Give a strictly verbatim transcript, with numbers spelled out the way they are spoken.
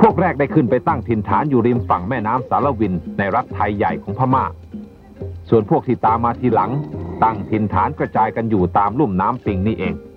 พวกแรกได้ขึ้นไปตั้งถิ่นฐานอยู่ริมฝั่งแม่น้ำสารวินในรัฐไทยใหญ่ของพม่าส่วนพวกที่ตามมาทีหลังตั้งถิ่นฐานกระจายกันอยู่ตามลุ่มน้ำปิงนี่เอง